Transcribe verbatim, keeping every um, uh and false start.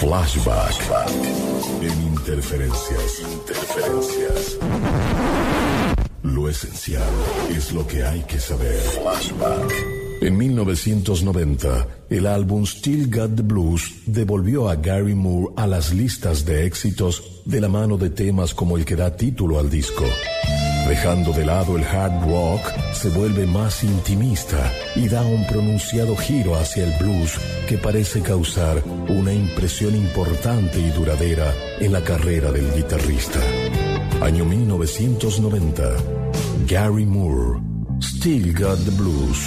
Flashback. En Interferencias. Interferencias. Lo esencial es lo que hay que saber. Flashback. En mil novecientos noventa, el álbum Still Got the Blues devolvió a Gary Moore a las listas de éxitos de la mano de temas como el que da título al disco. Dejando de lado el hard rock, se vuelve más intimista y da un pronunciado giro hacia el blues que parece causar una impresión importante y duradera en la carrera del guitarrista. Año mil novecientos noventa. Gary Moore, Still Got the Blues.